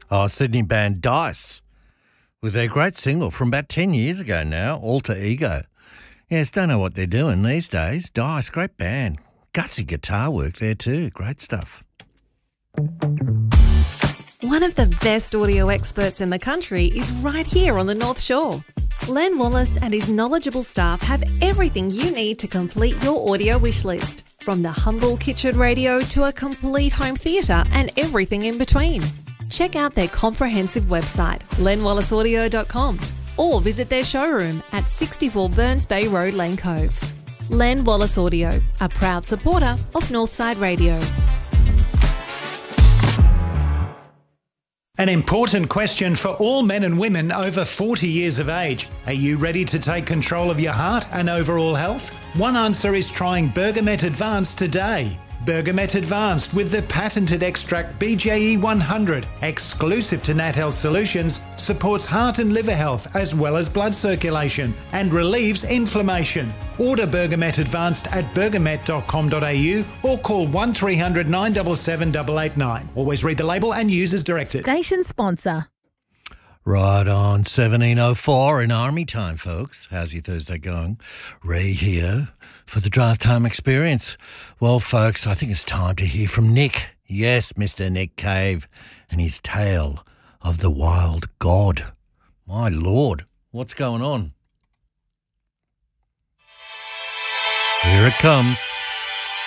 Oh, Sydney band Dice with their great single from about 10 years ago now, Alter Ego. Yes, don't know what they're doing these days. Dice, great band. Gutsy guitar work there too. Great stuff. One of the best audio experts in the country is right here on the North Shore. Len Wallace and his knowledgeable staff have everything you need to complete your audio wish list, from the humble kitchen radio to a complete home theatre and everything in between. Check out their comprehensive website, lenwallaceaudio.com, or visit their showroom at 64 Burns Bay Road, Lane Cove. Len Wallace Audio, a proud supporter of Northside Radio. An important question for all men and women over 40 years of age. Are you ready to take control of your heart and overall health? One answer is trying Bergamet Advanced today. Bergamet Advanced with the patented extract BJE 100, exclusive to Nat Health Solutions, supports heart and liver health as well as blood circulation and relieves inflammation. Order Bergamet Advanced at bergamet.com.au or call 1300 977 889. Always read the label and use as directed. Station sponsor. Right on, 17:04 in Army time, folks. How's your Thursday going? Ray here for the Drive Time Experience. Well, folks, I think it's time to hear from Nick. Yes, Mr. Nick Cave and his tale of the wild god. My Lord, what's going on? Here it comes.